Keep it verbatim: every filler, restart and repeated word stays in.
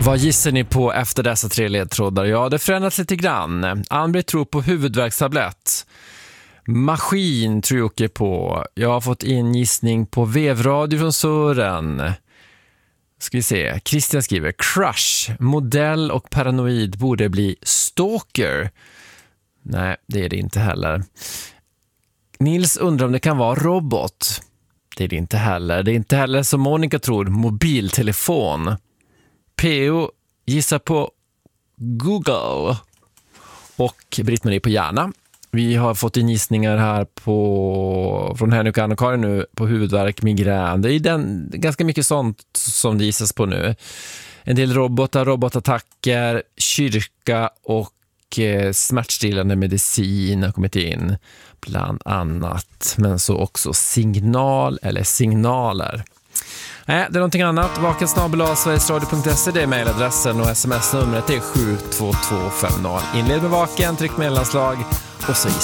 Vad gissar ni på efter dessa tre ledtrådar? Ja, det förändras lite grann. Ann-Britt tror på huvudvärkstablett. Maskin tror Jocke på. Jag har fått in gissning på vevradio från Sören. Ska vi se. Christian skriver crush, modell och paranoid borde bli stalker. Nej, det är det inte heller. Nils undrar om det kan vara robot. Det är det inte heller. Det är inte heller som Monica tror mobiltelefon. P O gissar på Google. Och Britt-Marie på hjärna. Vi har fått in gissningar här på från Henrik och Anna-Karin nu på huvudvärk, migrän. Det är den, ganska mycket sånt som det gissas på nu. En del robotar, robotattacker, kyrka och eh, smärtstillande medicin har kommit in bland annat. Men så också signal eller signaler. Nej, det är någonting annat. vaken snabel-a sverigesradio punkt se, det är mejladressen och sms-numret är sju två två fem noll. Inled med vaken, tryck mellanslag och så gissar